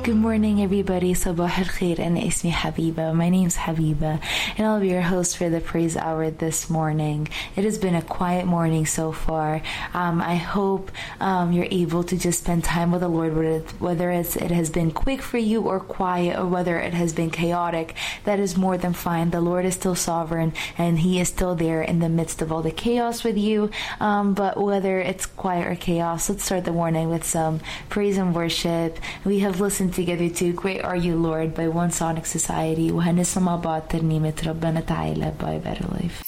Good morning, everybody. Sabah al-khair. أنا اسمي Habiba. My name's Habiba, and I'll be your host for the Praise Hour this morning. It has been a quiet morning so far. I hope you're able to just spend time with the Lord, whether it has been quick for you or quiet, or whether it has been chaotic. That is more than fine. The Lord is still sovereign, and He is still there in the midst of all the chaos with you. But whether it's quiet or chaos, let's start the morning with some praise and worship. We have listened together to Great Are You, Lord by One Sonic Society, وهنسمع بعض ترنيمة ربنا تعالى by Better Life.